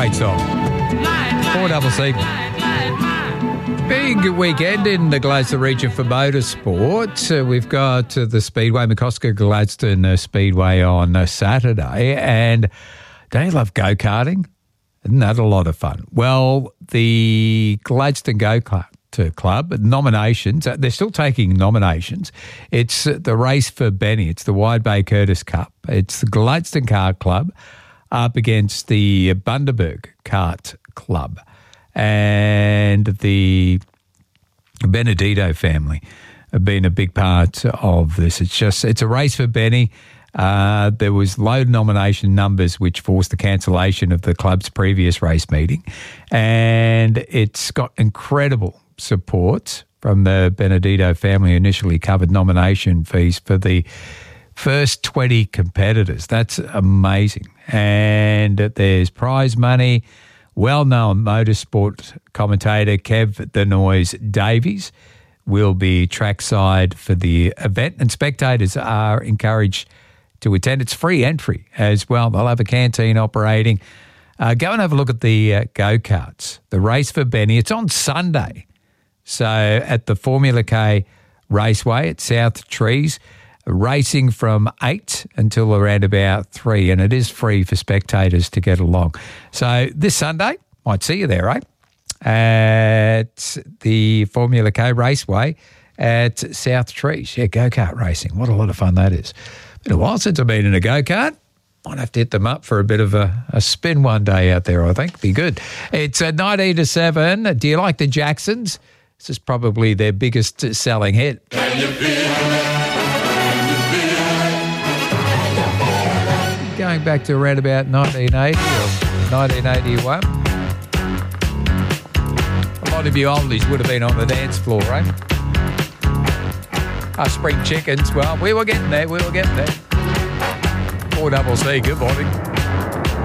great song. 4CC. Big weekend in the Gladstone region for motorsport. We've got the Speedway, McCosker Gladstone Speedway on Saturday. And don't you love go-karting? Isn't that a lot of fun? Well, the Gladstone Go-Kart Club nominations, they're still taking nominations. It's the race for Benny. It's the Wide Bay Curtis Cup. It's the Gladstone Kart Club up against the Bundaberg Kart Club. And the Benedito family have been a big part of this. It's a race for Benny. There was low nomination numbers which forced the cancellation of the club's previous race meeting. And it's got incredible support from the Benedito family, initially covered nomination fees for the first 20 competitors. That's amazing. And there's prize money. Well-known motorsport commentator Kev the Noise Davies will be trackside for the event, and spectators are encouraged to attend. It's free entry as well. They'll have a canteen operating. Go and have a look at the go-karts. The race for Benny, it's on Sunday. So at the Formula K Raceway at South Trees, racing from 8 until around about 3, and it is free for spectators to get along. So this Sunday, might see you there, eh? At the Formula K Raceway at South Trees. Yeah, go-kart racing. What a lot of fun that is. Been a while since I've been in a go-kart. Might have to hit them up for a bit of a spin one day out there, I think. Be good. It's 19 to 7. Do you like the Jacksons? This is probably their biggest selling hit. Can you feel it? Going back to around about 1980 or 1981. A lot of you oldies would have been on the dance floor, right? Our spring chickens, well, we were getting there. 4CC, good morning.